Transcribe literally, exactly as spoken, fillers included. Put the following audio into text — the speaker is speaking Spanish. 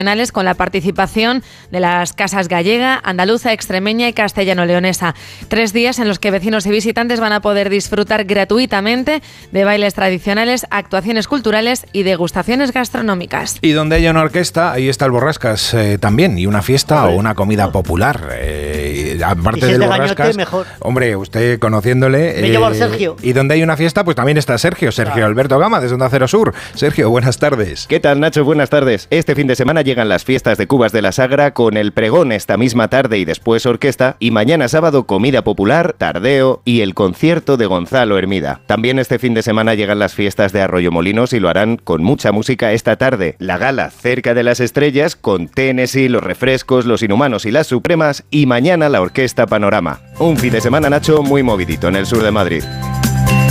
con la participación de las casas gallega, andaluza, extremeña y castellano-leonesa. Tres días en los que vecinos y visitantes van a poder disfrutar gratuitamente de bailes tradicionales, actuaciones culturales y degustaciones gastronómicas. Y donde haya una orquesta, ahí está el Borrascas eh, también, y una fiesta o una comida popular. Eh, aparte del Borrascas, mejor. Hombre, usted conociéndole... Me eh, llevo al Sergio. Y donde hay una fiesta, pues también está Sergio, Sergio claro. Alberto Gama, desde Onda Cero Sur. Sergio, buenas tardes. ¿Qué tal, Nacho? Buenas tardes. Este fin de semana llegan las fiestas de Cubas de la Sagra con el pregón esta misma tarde y después orquesta, y mañana sábado comida popular, tardeo y el concierto de Gonzalo Hermida. También este fin de semana llegan las fiestas de Arroyomolinos y lo harán con mucha música esta tarde. La gala cerca de las estrellas con Tennessee, Los Refrescos, Los Inhumanos y Las Supremas, y mañana la Orquesta Panorama. Un fin de semana, Nacho, muy movidito en el sur de Madrid.